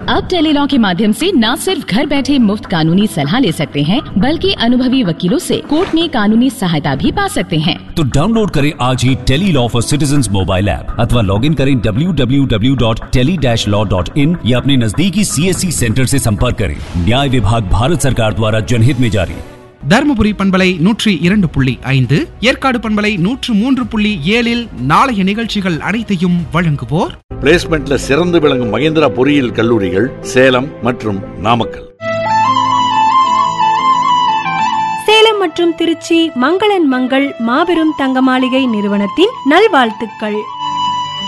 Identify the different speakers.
Speaker 1: अब टेलीलॉ के माध्यम से न सिर्फ घर बैठे मुफ्त कानूनी सलाह ले सकते हैं, बल्कि अनुभवी वकीलों से कोर्ट में कानूनी सहायता भी पा सकते हैं।
Speaker 2: तो डाउनलोड करें आज ही Tele-Law for citizens mobile app अथवा लॉग इन करें www.tele-law.in या अपने नजदीकी CSC सेंटर से संपर्क करें। न्याय विभाग भारत सरकार द्वारा जनहित में जारी।
Speaker 3: தருமபுரி பண்பலை 102.5, ஏற்காடு பண்பலை 103.7 நாளைய நிகழ்ச்சிகள் அனைத்தையும் வழங்குவோர்
Speaker 4: பிளேஸ்மெண்ட்ல சிறந்து விளங்கும் மகேந்திரா பொறியியல் கல்லூரிகள் சேலம் மற்றும் நாமக்கல்.
Speaker 5: சேலம் மற்றும் திருச்சி மங்களன் மங்கள் மாபெரும் தங்க மாளிகை நிறுவனத்தின் நல்வாழ்த்துக்கள்.